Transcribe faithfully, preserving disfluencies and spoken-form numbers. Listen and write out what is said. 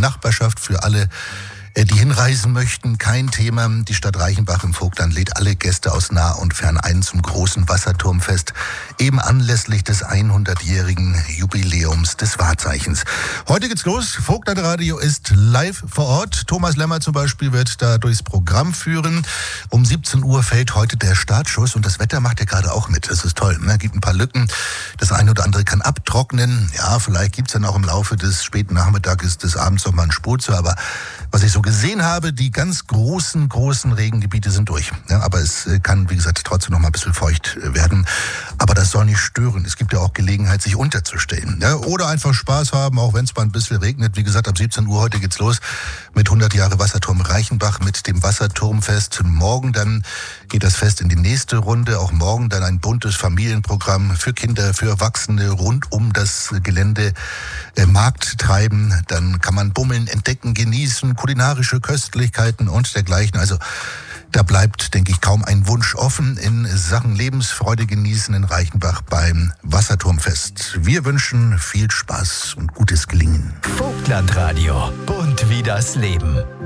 Nachbarschaft, für alle, die hinreisen möchten, kein Thema. Die Stadt Reichenbach im Vogtland lädt alle Gäste aus nah und fern ein zum großen Wasserturmfest, eben anlässlich des hundertjährigen Jubiläums des Wahrzeichens. Heute geht's los. Vogtlandradio ist live vor Ort. Thomas Lemmer zum Beispiel wird da durchs Programm führen. Um siebzehn Uhr fällt heute der Startschuss und das Wetter macht ja gerade auch mit. Das ist toll. Es gibt ein paar Lücken. Das eine oder andere kann abtrocknen. Ja, vielleicht gibt's dann auch im Laufe des späten Nachmittages, des Abends noch mal einen Spurzer, aber was ich so gesehen habe, die ganz großen, großen Regengebiete sind durch. Ja, aber es kann, wie gesagt, trotzdem noch mal ein bisschen feucht werden. Aber das soll nicht stören. Es gibt ja auch Gelegenheit, sich unterzustellen. Ja, oder einfach Spaß haben, auch wenn es mal ein bisschen regnet. Wie gesagt, ab siebzehn Uhr heute geht's los mit hundert Jahre Wasserturm Reichenbach, mit dem Wasserturmfest. Morgen dann geht das Fest in die nächste Runde. Auch morgen dann ein buntes Familienprogramm für Kinder, für Erwachsene rund um das Gelände äh, Markt treiben. Dann kann man bummeln, entdecken, genießen, kulinarische Köstlichkeiten und dergleichen. Also da bleibt, denke ich, kaum ein Wunsch offen in Sachen Lebensfreude genießen in Reichenbach beim Wasserturmfest. Wir wünschen viel Spaß und gutes Gelingen. Vogtlandradio. Bunt wie das Leben.